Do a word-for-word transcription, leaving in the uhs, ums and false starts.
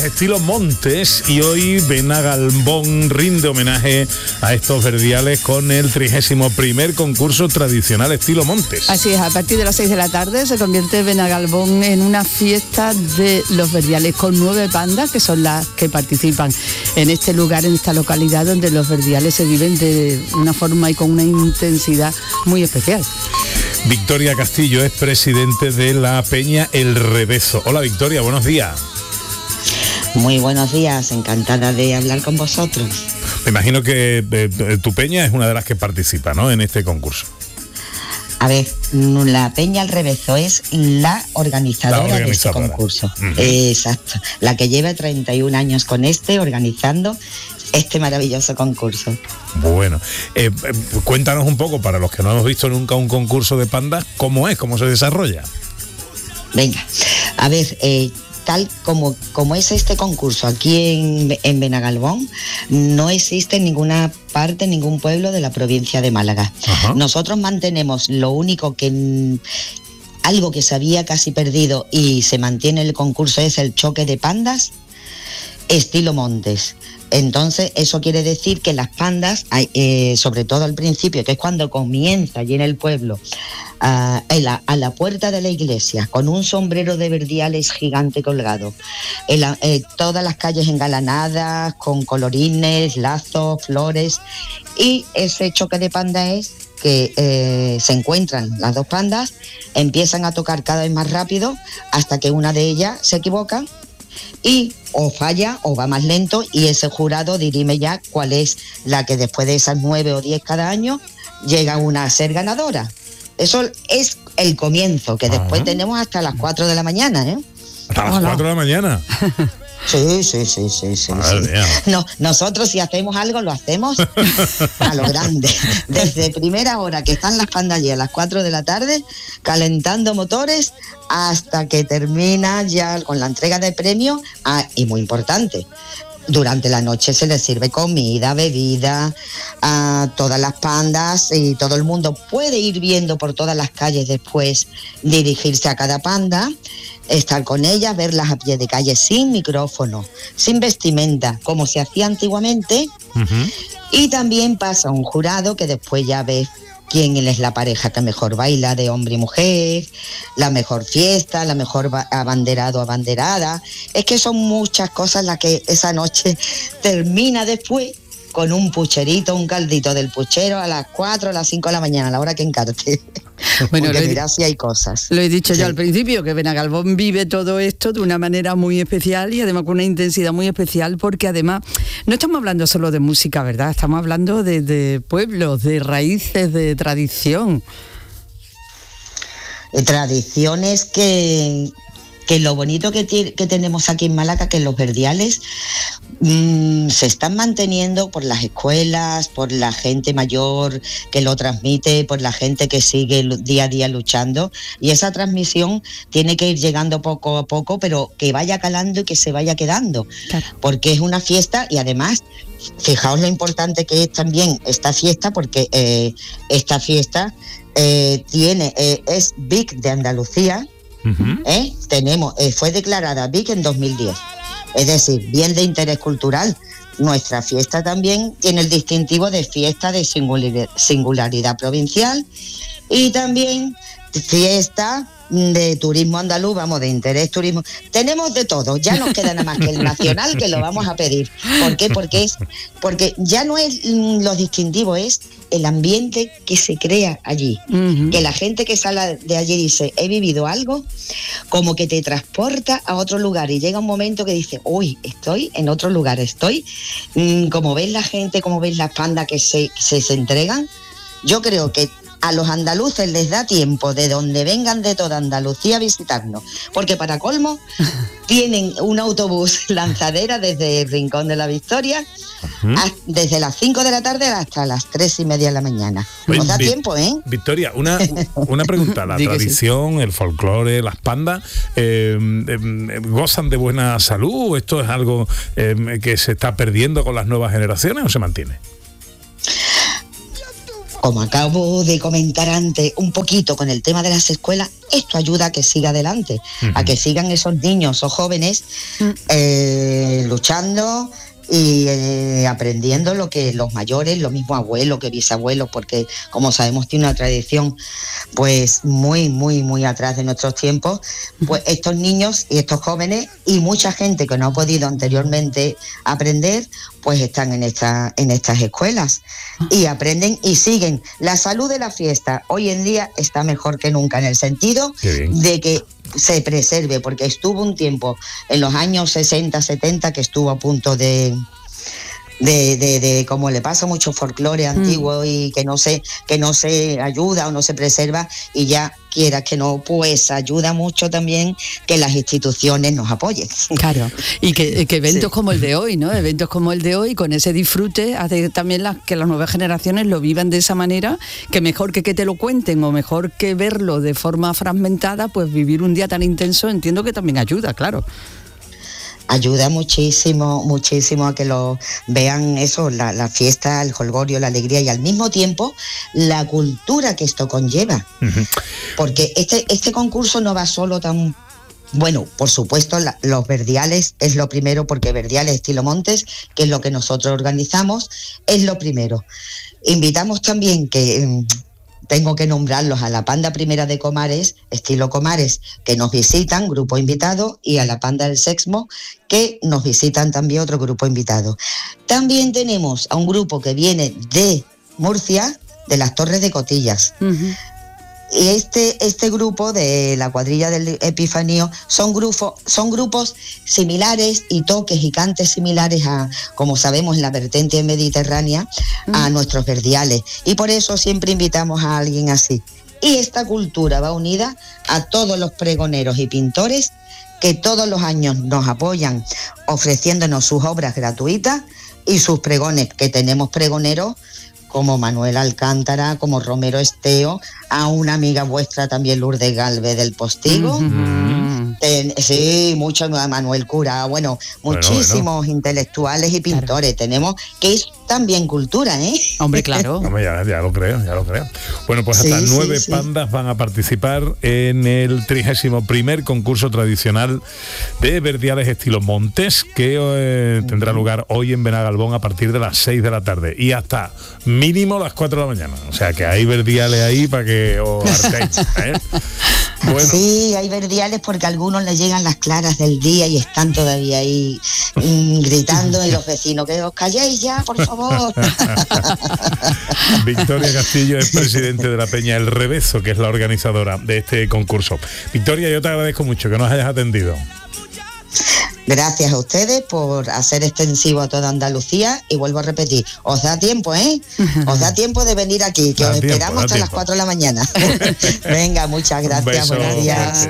Estilo Montes, y hoy Benagalbón rinde homenaje a estos verdiales con el trigésimo primer concurso tradicional Estilo Montes. Así es, a partir de las seis de la tarde se convierte Benagalbón en una fiesta de los verdiales con nueve bandas que son las que participan en este lugar, en esta localidad donde los verdiales se viven de una forma y con una intensidad muy especial. Victoria Castillo es presidente de la Peña El Rebezo. Hola Victoria, buenos días. Muy buenos días, encantada de hablar con vosotros. Me imagino que eh, tu peña es una de las que participa, ¿no?, en este concurso. A ver, la Peña El Rebezo es la organizadora, la organizadora. de este concurso. Uh-huh. Exacto, la que lleva treinta y un años con este, organizando este maravilloso concurso. Bueno, eh, eh, cuéntanos un poco, para los que no hemos visto nunca un concurso de pandas, ¿cómo es? ¿Cómo se desarrolla? Venga, a ver, eh, tal como, como es este concurso aquí en, en Benagalbón, no existe en ninguna parte, en ningún pueblo de la provincia de Málaga. Ajá. Nosotros mantenemos lo único que... algo que se había casi perdido y se mantiene el concurso es el choque de pandas estilo Montes. Entonces eso quiere decir que las pandas, eh, sobre todo al principio, que es cuando comienza allí en el pueblo, uh, a, la, a la puerta de la iglesia, con un sombrero de verdiales gigante colgado, en la, eh, todas las calles engalanadas, con colorines, lazos, flores, y ese choque de pandas es que eh, se encuentran las dos pandas, empiezan a tocar cada vez más rápido hasta que una de ellas se equivoca y o falla o va más lento, y ese jurado dirime ya cuál es la que después de esas nueve o diez cada año llega una a ser ganadora. Eso es el comienzo, que después Ajá. tenemos hasta las cuatro de la mañana, ¿eh? ¿Hasta las cuatro de la mañana? Sí, sí, sí, sí, sí, sí. No, nosotros si hacemos algo lo hacemos a lo grande. Desde primera hora que están las pandas allí a las cuatro de la tarde calentando motores hasta que termina ya con la entrega de premios. Ah, y muy importante, durante la noche se les sirve comida, bebida a todas las pandas, y todo el mundo puede ir viendo por todas las calles después, dirigirse a cada panda, estar con ellas, verlas a pie de calle sin micrófono, sin vestimenta, como se hacía antiguamente. Uh-huh. Y también pasa un jurado que después ya ve quién es la pareja que mejor baila de hombre y mujer, la mejor fiesta, la mejor abanderado o abanderada. Es que son muchas cosas las que esa noche termina después con un pucherito, un caldito del puchero a las cuatro, a las cinco de la mañana, a la hora que encarte. Bueno, porque mira si hay cosas. Lo he dicho sí. yo al principio, que Benagalbón vive todo esto de una manera muy especial y además con una intensidad muy especial, porque además no estamos hablando solo de música, ¿verdad? Estamos hablando de, de pueblos, de raíces, de tradición. Tradiciones que... que lo bonito que, t- que tenemos aquí en Málaga, que los verdiales mmm, se están manteniendo por las escuelas, por la gente mayor que lo transmite, por la gente que sigue día a día luchando, y esa transmisión tiene que ir llegando poco a poco, pero que vaya calando y que se vaya quedando, claro. Porque es una fiesta, y además fijaos lo importante que es también esta fiesta, porque eh, esta fiesta eh, tiene eh, es V I C de Andalucía. Uh-huh. ¿Eh? Tenemos, eh, fue declarada V I C en dos mil diez, es decir, bien de interés cultural. Nuestra fiesta también tiene el distintivo de fiesta de singularidad, singularidad provincial, y también fiesta de turismo andaluz, vamos, de interés turismo. Tenemos de todo, ya nos queda nada más que el nacional, que lo vamos a pedir. ¿Por qué? Porque es, porque ya no es lo distintivo, es el ambiente que se crea allí. Uh-huh. Que la gente que sale de allí dice, he vivido algo, como que te transporta a otro lugar, y llega un momento que dice, uy, estoy en otro lugar, estoy, mmm, como ves la gente, como ves las pandas que se, se, se entregan. Yo creo que a los andaluces les da tiempo de donde vengan de toda Andalucía a visitarnos, porque para colmo tienen un autobús lanzadera desde el Rincón de la Victoria, uh-huh. a, desde las cinco de la tarde hasta las tres y media de la mañana. Nos da Vi- tiempo, ¿eh? Victoria, una, una pregunta. La tradición, sí. El folclore, las pandas, eh, eh, ¿gozan de buena salud? ¿Esto es algo eh, que se está perdiendo con las nuevas generaciones o se mantiene? como acabo de comentar antes, un poquito con el tema de las escuelas, esto ayuda a que siga adelante, uh-huh. a que sigan esos niños o jóvenes uh-huh. eh, luchando y eh, aprendiendo lo que los mayores, los mismos abuelos que bisabuelos, porque como sabemos tiene una tradición pues muy, muy, muy atrás de nuestros tiempos, pues estos niños y estos jóvenes y mucha gente que no ha podido anteriormente aprender, pues están en, esta, en estas escuelas y aprenden y siguen. La salud de la fiesta hoy en día está mejor que nunca en el sentido de que se preserve, porque estuvo un tiempo en los años sesenta, setenta que estuvo a punto de de, de, de como le pasa mucho folclore antiguo mm. y que no se que no se ayuda o no se preserva, y ya quiera que no, pues ayuda mucho también que las instituciones nos apoyen. Claro, y que, que eventos sí. como el de hoy, ¿no? Eventos como el de hoy, con ese disfrute, hace también las, que las nuevas generaciones lo vivan de esa manera, que mejor que que te lo cuenten o mejor que verlo de forma fragmentada, pues vivir un día tan intenso, entiendo que también ayuda, claro. Ayuda muchísimo, muchísimo a que lo vean eso, la, la fiesta, el jolgorio, la alegría y al mismo tiempo la cultura que esto conlleva. Uh-huh. Porque este, este concurso no va solo tan... Bueno, por supuesto, la, los verdiales es lo primero, porque Verdiales Estilo Montes, que es lo que nosotros organizamos, es lo primero. Invitamos también que... Tengo que nombrarlos a la Panda Primera de Comares, Estilo Comares, que nos visitan, grupo invitado, y a la Panda del Sexmo, que nos visitan también otro grupo invitado. También tenemos a un grupo que viene de Murcia, de las Torres de Cotillas. Uh-huh. Y este, este grupo de la cuadrilla del Epifanio son, grupo, son grupos similares y toques y cantes similares a, como sabemos, la vertiente mediterránea, mm. a nuestros verdiales. Y por eso siempre invitamos a alguien así. Y esta cultura va unida a todos los pregoneros y pintores que todos los años nos apoyan ofreciéndonos sus obras gratuitas y sus pregones, que tenemos pregoneros como Manuel Alcántara, como Romero Esteo, a una amiga vuestra también, Lourdes Galvez del Postigo. Uh-huh. Ten, sí, mucho, Manuel Cura, bueno, muchísimos bueno, bueno. intelectuales y pintores. Claro. Tenemos que es también cultura, ¿eh? Hombre, claro. Hombre, ya, ya lo creo, ya lo creo. Bueno, pues hasta sí, nueve sí, pandas sí. van a participar en el trigésimo primer concurso tradicional de Verdiales Estilo Montes, que eh, tendrá lugar hoy en Benagalbón a partir de las seis de la tarde y hasta mínimo las cuatro de la mañana. O sea que hay verdiales ahí para que os hartéis, ¿eh? Bueno. Sí, hay verdiales porque a algunos les llegan las claras del día y están todavía ahí mmm, gritando y los vecinos, que os calléis ya, por favor. Victoria Castillo es presidente de la Peña El Revezo, que es la organizadora de este concurso. Victoria, yo te agradezco mucho que nos hayas atendido. Gracias a ustedes por hacer extensivo a toda Andalucía, y vuelvo a repetir, os da tiempo, ¿eh? Os da tiempo de venir aquí, que da os tiempo, esperamos hasta tiempo. Las cuatro de la mañana. Venga, muchas gracias, buenos días.